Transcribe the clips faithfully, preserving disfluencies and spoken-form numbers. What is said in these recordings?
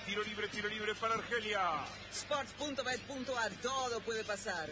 Tiro libre, tiro libre para Argelia. Sports punto bet punto ar, todo puede pasar.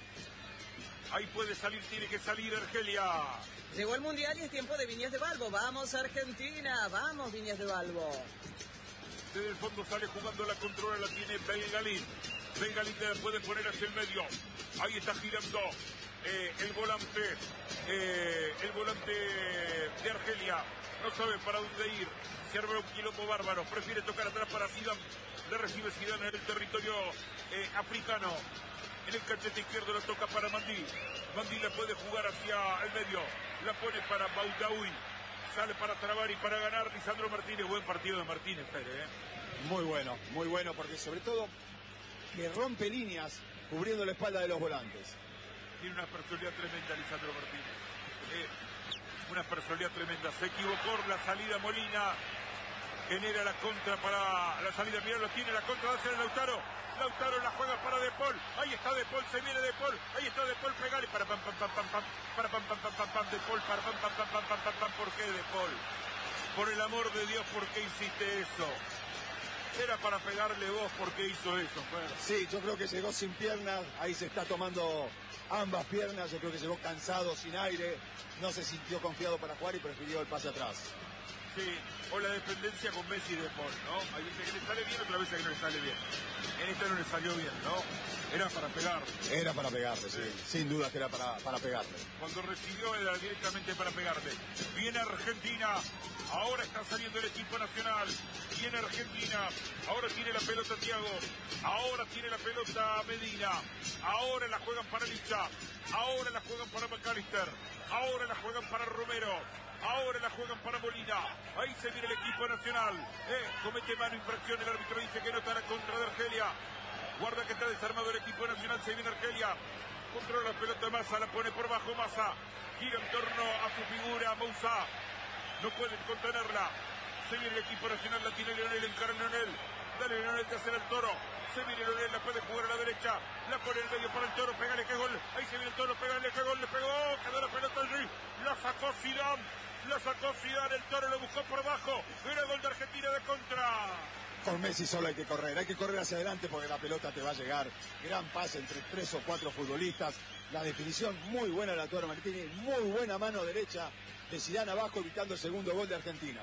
Ahí puede salir, tiene que salir Argelia. Llegó el Mundial y es tiempo de Viñas de Balbo. Vamos Argentina, vamos Viñas de Balbo. Desde el fondo sale jugando la controla, la tiene Belgalín. Belgalín la puede poner hacia el medio. Ahí está girando eh, el volante, eh, el volante de Argelia. No sabe para dónde ir. Se arma un quilombo bárbaro. Prefiere tocar atrás para Zidane. Le recibe Zidane en el territorio eh, africano. En el cachete izquierdo la toca para Mandí. Mandí la puede jugar hacia el medio. La pone para Boudaoui. Sale para trabar y para ganar Lisandro Martínez. Buen partido de Martínez, Pérez. ¿eh? Muy bueno, muy bueno, porque sobre todo que rompe líneas cubriendo la espalda de los volantes. Tiene una personalidad tremenda Lisandro Martínez. Eh, una personalidad tremenda. Se equivocó la salida Molina. Genera la contra para la salida. Mirá, lo tiene la contra de hacer Lautaro. Lautaro la juega para De Paul. Ahí está De Paul, se viene De Paul. Ahí está De Paul, pegale para pam pam pam pam pam. Para pam pam pam pam pam De Paul, para pam pam pam pam pam pam pam. ¿Por qué De Paul? Por el amor de Dios, ¿por qué hiciste eso? Era para pegarle vos, ¿por qué hizo eso? Bueno. Sí, yo creo que llegó sin piernas. Ahí se está tomando ambas piernas. Yo creo que llegó cansado, sin aire. No se sintió confiado para jugar y prefirió el pase atrás. Sí, o la dependencia con Messi y De Paul, ¿no? Hay veces que le sale bien, otra vez que no le sale bien. En esta no le salió bien, ¿no? Era para pegarle. Era para pegarle, sí. sí. Sin duda que era para, para pegarle. Cuando recibió era directamente para pegarle. Viene Argentina. Ahora está saliendo el equipo nacional. Viene Argentina. Ahora tiene la pelota Thiago. Ahora tiene la pelota Medina. Ahora la juegan para Licha. Ahora la juegan para McAllister. Ahora la juegan para Romero. Ahora la juegan para Molina. Ahí se viene el equipo nacional. Eh, comete mano, infracción. El árbitro dice que no está la contra de Argelia. Guarda que está desarmado el equipo nacional. Se viene Argelia. Controla la pelota Massa. La pone por bajo Massa. Gira en torno a su figura Moussa. No pueden contenerla. Se viene el equipo nacional. La tiene Leonel. Encara Leonel. Dale Leonel de hacer el Toro. Se viene Leonel. La puede jugar a la derecha. La pone en el medio para el Toro. Pégale que gol. Ahí se viene el Toro. Pégale que gol. Le pegó. Quedó la pelota allí. La sacó Zidane. La sacó Zidane, el Toro lo buscó por abajo. Era gol de Argentina de contra. Con Messi solo hay que correr, hay que correr hacia adelante porque la pelota te va a llegar. Gran pase entre tres o cuatro futbolistas. La definición muy buena de la Toro Martínez, muy buena mano derecha de Zidane abajo, evitando el segundo gol de Argentina.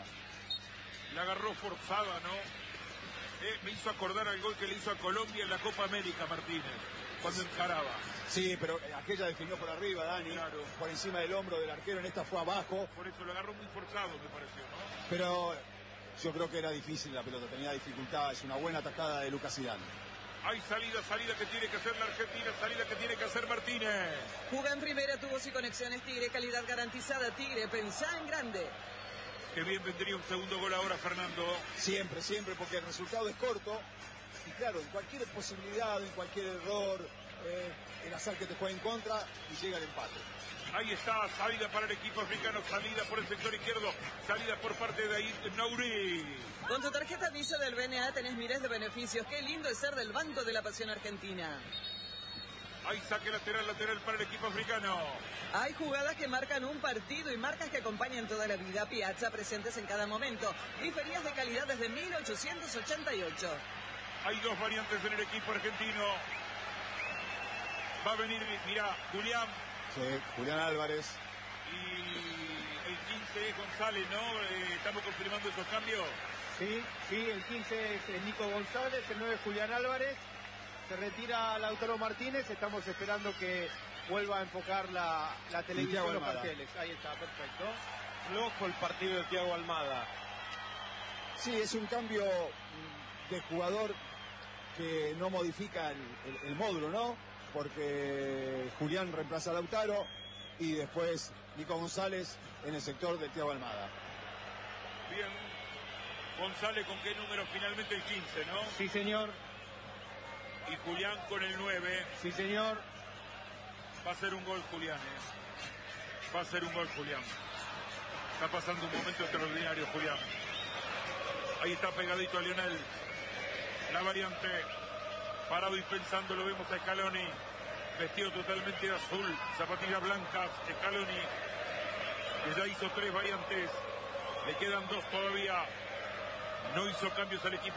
La agarró forzada, ¿no? Eh, me hizo acordar al gol que le hizo a Colombia en la Copa América, Martínez, cuando encaraba. Sí, pero aquella definió por arriba, Dani, claro, por encima del hombro del arquero. En esta fue abajo. Por eso lo agarró muy forzado, me pareció, ¿no? Pero yo creo que era difícil la pelota, tenía dificultad. Es una buena atacada de Lucas Zidane. Hay salida, salida que tiene que hacer la Argentina, salida que tiene que hacer Martínez. Juga en primera, tubos y conexiones Tigre, calidad garantizada Tigre, pensá en grande. Qué bien vendría un segundo gol ahora, Fernando. Siempre, siempre, porque el resultado es corto. Y claro, en cualquier posibilidad, en cualquier error, eh, el azar que te juega en contra y llega el empate. Ahí está, salida para el equipo africano, salida por el sector izquierdo, salida por parte de ahí Nouri. Con tu tarjeta Visa del B N A tenés miles de beneficios. Qué lindo es ser del Banco de la Pasión Argentina. Ahí saque lateral, lateral para el equipo africano. Hay jugadas que marcan un partido y marcas que acompañan toda la vida. Piazza, presentes en cada momento. Diferidas de calidad desde mil ochocientos ochenta y ocho. Hay dos variantes en el equipo argentino. Va a venir, mirá, Julián. Sí, Julián Álvarez. Y el quince es González, ¿no? Eh, ¿Estamos confirmando esos cambios? Sí, sí, el quince es Nico González, el nueve es Julián Álvarez. Se retira Lautaro Martínez, estamos esperando que vuelva a enfocar la, la televisión, los carteles. Ahí está, perfecto. Flojo el partido de Thiago Almada. Sí, es un cambio de jugador que no modifica el, el, el módulo, ¿no? Porque Julián reemplaza a Lautaro y después Nico González en el sector de Thiago Almada. Bien. González, ¿con qué número? Finalmente el quince, ¿no? Sí, señor. Y Julián con el nueve. Sí, señor. Va a ser un gol Julián, ¿eh? Va a ser un gol Julián. Está pasando un momento extraordinario Julián. Ahí está pegadito a Lionel. La variante. Parado y pensando, lo vemos a Scaloni. Vestido totalmente de azul. Zapatillas blancas. Scaloni. Que ya hizo tres variantes. Le quedan dos todavía. No hizo cambios al equipo.